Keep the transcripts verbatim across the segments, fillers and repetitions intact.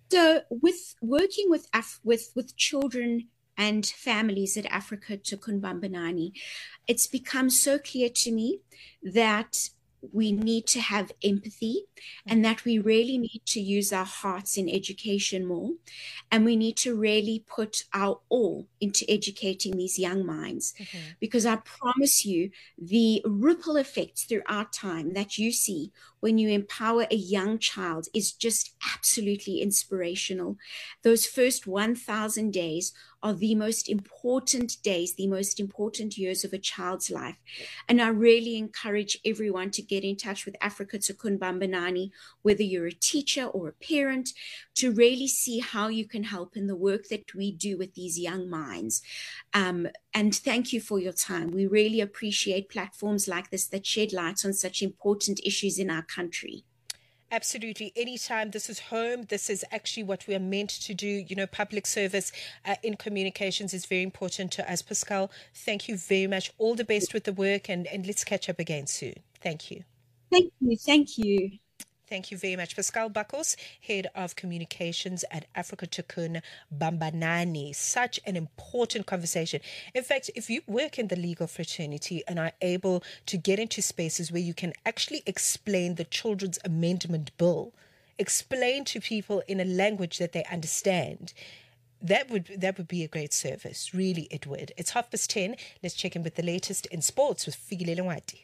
So, with working with Af- with with children and families at Africa Tukumbambanani, it's become so clear to me that we need to have empathy and that we really need to use our hearts in education more. And we need to really put our all into educating these young minds. Mm-hmm. Because I promise you, the ripple effects throughout time that you see when you empower a young child is just absolutely inspirational. Those first one thousand days are the most important days, the most important years of a child's life. And I really encourage everyone to get in touch with Africa Tukumbambanani, whether you're a teacher or a parent, to really see how you can help in the work that we do with these young minds. Um, and thank you for your time. We really appreciate platforms like this that shed light on such important issues in our country. Absolutely. Anytime. This is home. This is actually what we are meant to do. You know, public service uh, in communications is very important to us. Pascal, thank you very much. All the best with the work, and, and let's catch up again soon. Thank you. Thank you. Thank you. Thank you very much. Pascal Bakos, Head of Communications at Africa Tukumbambanani. Such an important conversation. In fact, if you work in the legal fraternity and are able to get into spaces where you can actually explain the Children's Amendment Bill, explain to people in a language that they understand, that would that would be a great service. Really, it would. It's half past ten. Let's check in with the latest in sports with Fikile Lengwati.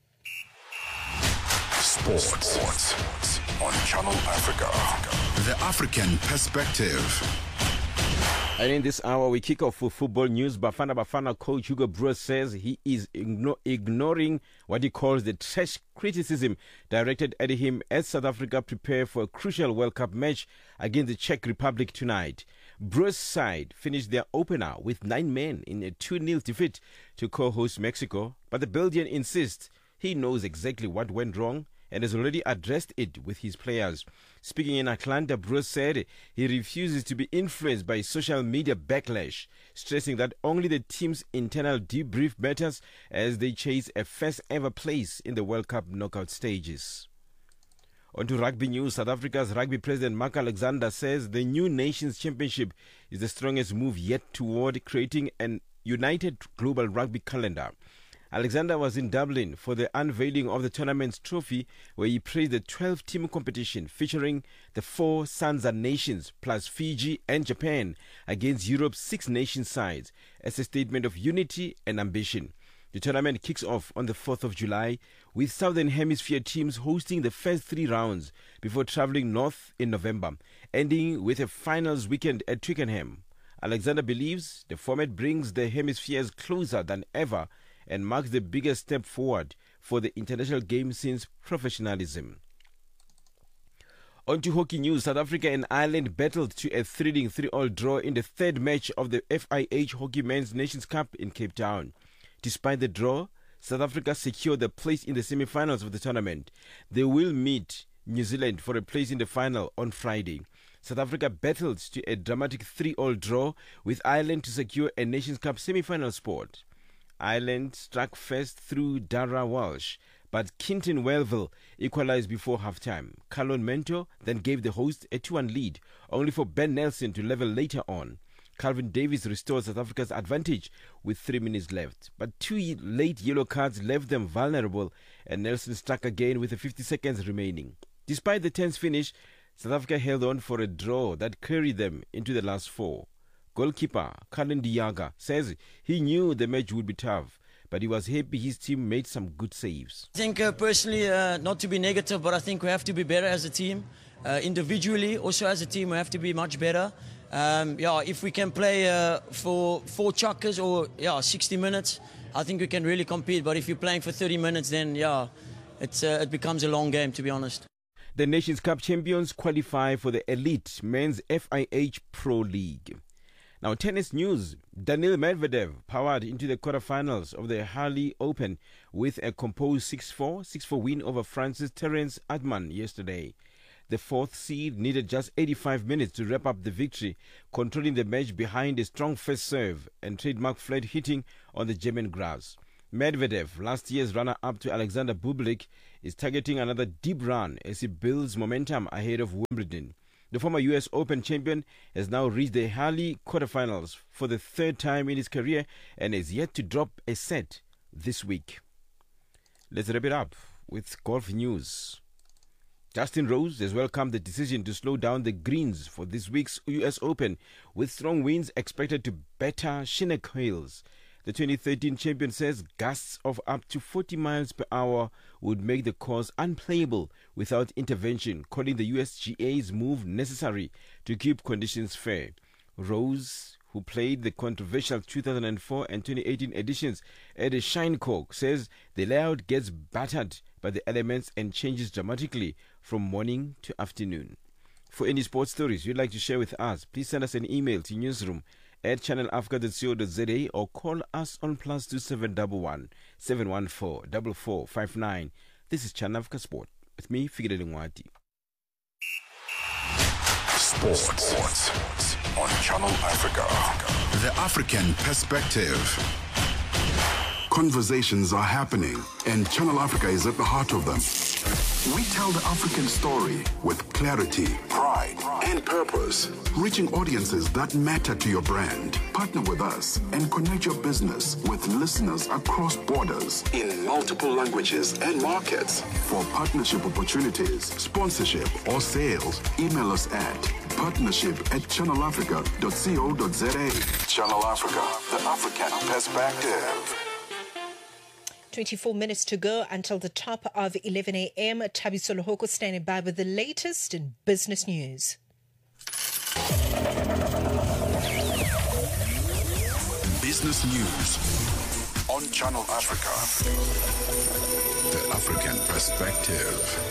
Sports. Sports on Channel Africa. The African perspective. And in this hour, we kick off with football news. Bafana Bafana coach Hugo Broos says he is igno- ignoring what he calls the trash criticism directed at him as South Africa prepare for a crucial World Cup match against the Czech Republic tonight. Broos' side finished their opener with nine men in a two nil defeat to co-host Mexico, but the Belgian insists he knows exactly what went wrong and has already addressed it with his players. Speaking in Atlanta, Broos said he refuses to be influenced by social media backlash, stressing that only the team's internal debrief matters as they chase a first-ever place in the World Cup knockout stages. On to rugby news. South Africa's rugby president Mark Alexander says the new Nations Championship is the strongest move yet toward creating an united global rugby calendar. Alexander was in Dublin for the unveiling of the tournament's trophy, where he praised the twelve-team competition featuring the four Sanza nations plus Fiji and Japan against Europe's six-nation sides as a statement of unity and ambition. The tournament kicks off on the fourth of July, with Southern Hemisphere teams hosting the first three rounds before travelling north in November, ending with a finals weekend at Twickenham. Alexander believes the format brings the hemispheres closer than ever and marks the biggest step forward for the international game since professionalism. On to hockey news. South Africa and Ireland battled to a thrilling three all draw in the third match of the F I H Hockey Men's Nations Cup in Cape Town. Despite the draw, South Africa secured a place in the semi-finals of the tournament. They will meet New Zealand for a place in the final on Friday. South Africa battled to a dramatic three all draw with Ireland to secure a Nations Cup semi-final spot. Ireland struck first through Dara Walsh, but Quinton Welville equalized before halftime. Calon Mento then gave the hosts a two one lead, only for Ben Nelson to level later on. Calvin Davis restored South Africa's advantage with three minutes left, but two late yellow cards left them vulnerable, and Nelson struck again with fifty seconds remaining. Despite the tense finish, South Africa held on for a draw that carried them into the last four. Goalkeeper Kalen Diaga says he knew the match would be tough, but he was happy his team made some good saves. I think uh, personally, uh, not to be negative, but I think we have to be better as a team. Uh, individually, also as a team, we have to be much better. Um, yeah, if we can play uh, for four chuckers or yeah, sixty minutes, I think we can really compete. But if you're playing for thirty minutes, then yeah, it's, uh, it becomes a long game, to be honest. The Nations Cup champions qualify for the elite men's F I H Pro League. Now, tennis news. Daniil Medvedev powered into the quarterfinals of the Halle Open with a composed six four, six four win over France's Terence Atman yesterday. The fourth seed needed just eighty-five minutes to wrap up the victory, controlling the match behind a strong first serve and trademark flat hitting on the German grass. Medvedev, last year's runner-up to Alexander Bublik, is targeting another deep run as he builds momentum ahead of Wimbledon. The former U S Open champion has now reached the Halle quarterfinals for the third time in his career and is yet to drop a set this week. Let's wrap it up with golf news. Justin Rose has welcomed the decision to slow down the greens for this week's U S Open, with strong winds expected to batter Shinnecock Hills. The twenty thirteen champion says gusts of up to forty miles per hour would make the course unplayable without intervention, calling the U S G A's move necessary to keep conditions fair. Rose, who played the controversial two thousand four and twenty eighteen editions at the Shinecock, says the layout gets battered by the elements and changes dramatically from morning to afternoon. For any sports stories you'd like to share with us, please send us an email to newsroom at channel africa dot co dot za or call us on plus two seven one one, seven one four, four four five nine. This is Channel Africa Sport with me, Figile Ngwati. Sports. Sports on Channel Africa. The African Perspective. Conversations are happening, and Channel Africa is at the heart of them. We tell the African story with clarity, pride, and purpose, reaching audiences that matter to your brand. Partner with us and connect your business with listeners across borders in multiple languages and markets. For partnership opportunities, sponsorship, or sales, email us at partnership at channel africa dot co dot za. Channel Africa, the African Perspective. twenty-four minutes to go until the top of eleven a.m. Thabiso Lohoko standing by with the latest in business news. Business news on Channel Africa. The African Perspective.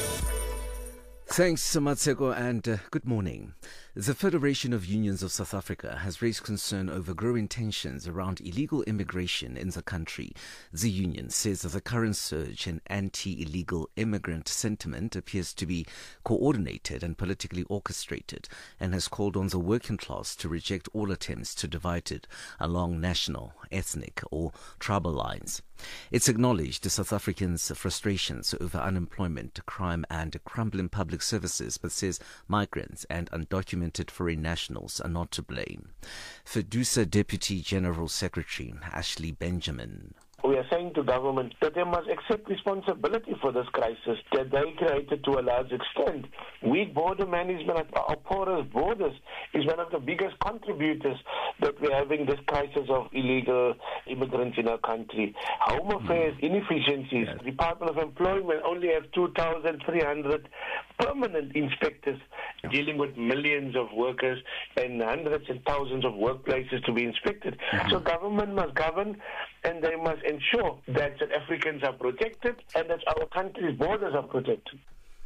Thanks, Samatseko, and uh, good morning. The Federation of Unions of South Africa has raised concern over growing tensions around illegal immigration in the country. The union says that the current surge in anti-illegal immigrant sentiment appears to be coordinated and politically orchestrated, and has called on the working class to reject all attempts to divide it along national, ethnic or tribal lines. It's acknowledged the South Africans' frustrations over unemployment, crime and crumbling public services, but says migrants and undocumented foreign nationals are not to blame. FEDUSA Deputy General Secretary Ashley Benjamin. We are saying to government that they must accept responsibility for this crisis that they created to a large extent. Weak border management, our porous borders, is one of the biggest contributors that we're having this crisis of illegal immigrants in our country. Home Affairs inefficiencies. Yes. Department of Employment only have two thousand three hundred permanent inspectors yeah. dealing with millions of workers and hundreds and thousands of workplaces to be inspected. Mm-hmm. So government must govern, and they must ensure that South Africans are protected and that our country's borders are protected.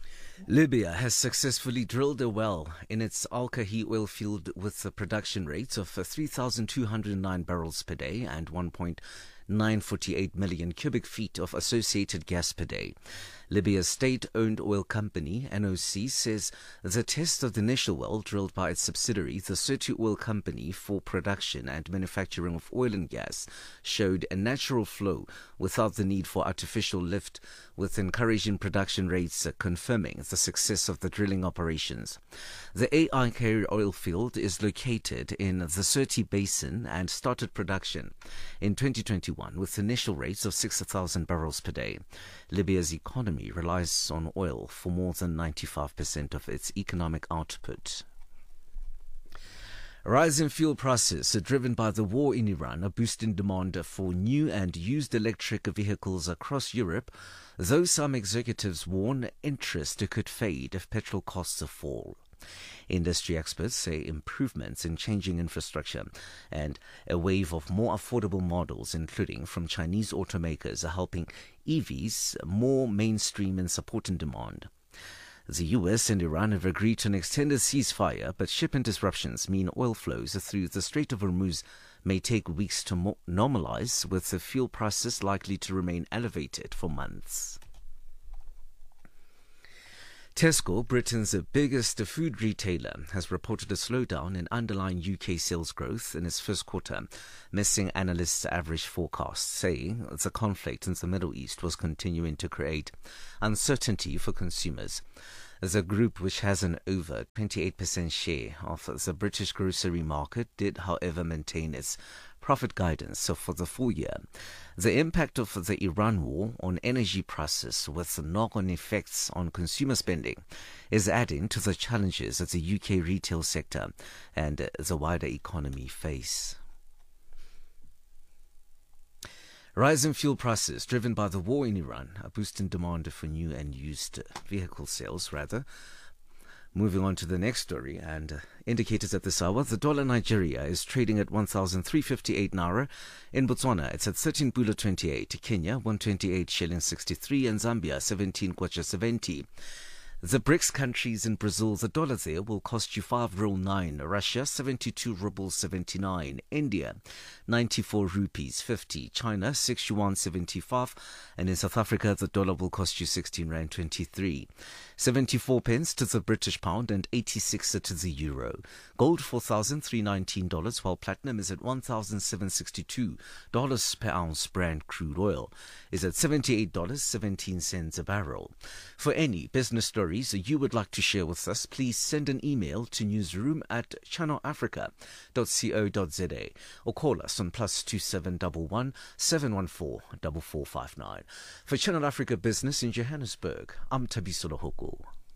Libya has successfully drilled a well in its Al-Kahi oil field with a production rates of three thousand two hundred nine barrels per day and one point nine four eight million cubic feet of associated gas per day. Libya's state-owned oil company, N O C, says the test of the initial well drilled by its subsidiary, the Sotu Oil Company for production and manufacturing of oil and gas, showed a natural flow without the need for artificial lift, with encouraging production rates confirming the success of the drilling operations. The A I K oil field is located in the Sirte Basin and started production in twenty twenty-one with initial rates of six thousand barrels per day. Libya's economy relies on oil for more than ninety-five percent of its economic output. Rising fuel prices are driven by the war in Iran are boosting demand for new and used electric vehicles across Europe, though some executives warn interest could fade if petrol costs fall. Industry experts say improvements in changing infrastructure and a wave of more affordable models, including from Chinese automakers, are helping E Vs more mainstream in supporting demand. The U S and Iran have agreed to an extended ceasefire, but shipping disruptions mean oil flows through the Strait of Hormuz may take weeks to mo- normalize, with the fuel prices likely to remain elevated for months. Tesco, Britain's biggest food retailer, has reported a slowdown in underlying U K sales growth in its first quarter, missing analysts' average forecasts, saying the conflict in the Middle East was continuing to create uncertainty for consumers. The group, which has an over twenty-eight percent share of the British grocery market, did, however, maintain its profit guidance for the full year. The impact of the Iran war on energy prices, with knock-on effects on consumer spending, is adding to the challenges that the U K retail sector and the wider economy face. Rising fuel prices driven by the war in Iran are boosting demand for new and used vehicle sales, rather. Moving on to the next story, and uh, indicators at this hour, the dollar Nigeria is trading at one thousand three hundred fifty-eight naira. In Botswana, it's at thirteen pula twenty-eight. Kenya, one hundred twenty-eight shillings sixty-three, and Zambia, seventeen kwacha seventy. The BRICS countries in Brazil, the dollar there will cost you five rule nine. Russia, seventy-two rubles seventy-nine. India, ninety-four rupees fifty. China, six yuan seventy-five. And in South Africa, the dollar will cost you sixteen rand twenty-three. seventy-four pence to the British pound and eighty-six to the euro. Gold, four thousand three hundred nineteen dollars, while platinum is at one thousand seven hundred sixty-two dollars per ounce. Brent crude oil is at seventy-eight dollars and seventeen cents a barrel. For any business stories you would like to share with us, please send an email to newsroom at channel africa dot co dot za or call us on plus two seven one one seven one four four four five nine. For Channel Africa Business in Johannesburg, I'm Thabiso Lohoko.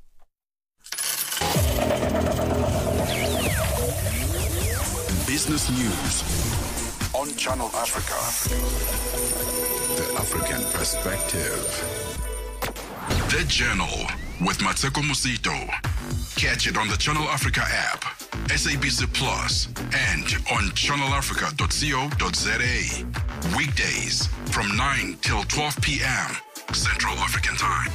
Business news on Channel Africa. The African perspective. The Journal with Matseko Musito. Catch it on the Channel Africa app, S A B C Plus, and on channel africa dot co dot za. Weekdays from nine till twelve p.m. Central African Time.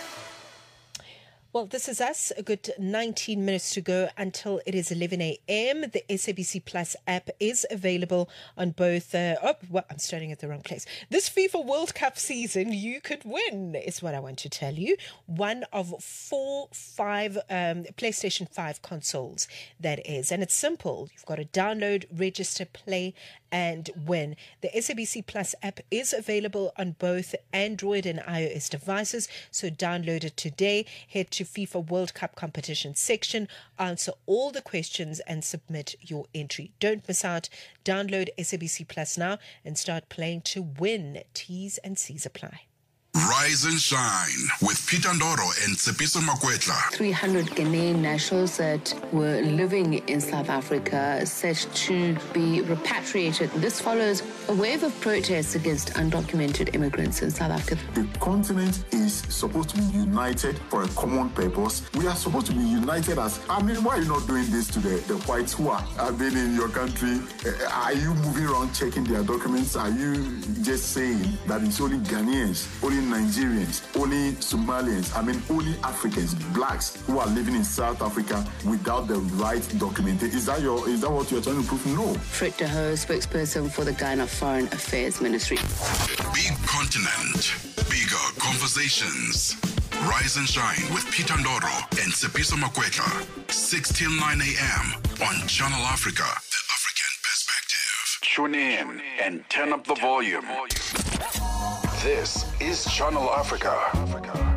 Well, this is us. A good nineteen minutes to go until it is eleven a.m. The S A B C Plus app is available on both... Uh, oh, well, I'm starting at the wrong place. This FIFA World Cup season, you could win, is what I want to tell you. One of four, five um, PlayStation five consoles, that is. And it's simple. You've got to download, register, play, and win. The S A B C Plus app is available on both Android and iOS devices, so download it today. Head to FIFA World Cup competition section, answer all the questions and submit your entry. Don't miss out. Download S A B C Plus now and start playing to win. T's and C's apply. Rise and shine with Peter Ndoro and Tsepiso Makwetla. three hundred Ghanaian nationals that were living in South Africa set to be repatriated. This follows a wave of protests against undocumented immigrants in South Africa. The continent is supposed to be united for a common purpose. We are supposed to be united as, I mean, why are you not doing this to the, the whites who are, have been in your country? Are you moving around checking their documents? Are you just saying that it's only Ghanaians, only Nigerians, only Somalians, I mean only Africans, blacks who are living in South Africa without the right documentation? Is that your is that what you're trying to prove? No. Fred De Hoo, spokesperson for the Ghana Foreign Affairs Ministry. Big continent, bigger conversations. Rise and shine with Peter Ndoro and Tsepiso Makwetla, six till nine a.m. on Channel Africa, the African perspective. Tune in and turn up the volume. This is Channel Africa.